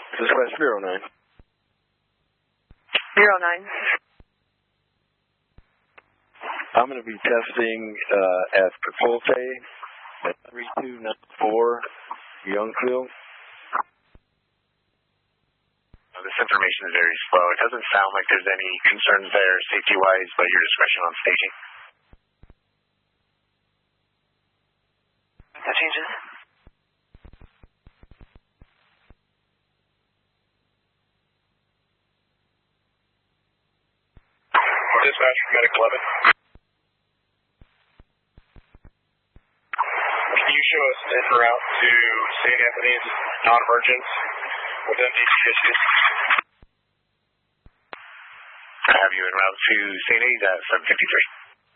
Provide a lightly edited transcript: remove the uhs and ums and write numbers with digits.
Dispatch Bureau 9. Bureau 9. I'm going to be testing at Chipotle at 3294 Youngsville. This information is very slow. It doesn't sound like there's any concerns there safety-wise, but your discretion on staging. That changes. Dispatch for Medic 11. Can you show us en route to St. Anthony's non-emergent with MDT issues? I have you en route to St. A's at 753.